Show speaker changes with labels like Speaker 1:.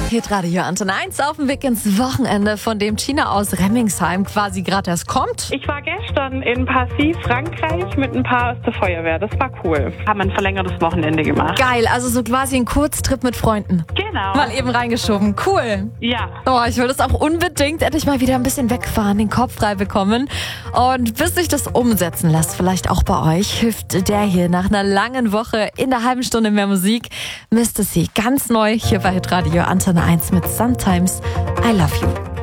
Speaker 1: Hitradio Antenne 1 auf dem Weg ins Wochenende, von dem Tina aus Remmingsheim quasi gerade erst kommt.
Speaker 2: Ich war gestern in Passy, Frankreich, mit ein paar aus der Feuerwehr. Das war cool. Haben ein verlängertes Wochenende gemacht.
Speaker 1: Geil, also so quasi ein Kurztrip mit Freunden.
Speaker 2: Genau.
Speaker 1: Mal eben reingeschoben. Cool.
Speaker 2: Ja.
Speaker 1: Oh, ich will das auch unbedingt endlich mal wieder ein bisschen wegfahren, den Kopf frei bekommen. Und bis sich das umsetzen lässt, vielleicht auch bei euch, hilft der hier nach einer langen Woche in der halben Stunde mehr Musik. Mr. C, ganz neu hier bei Hitradio Antenne 1 mit Sometimes I Love You.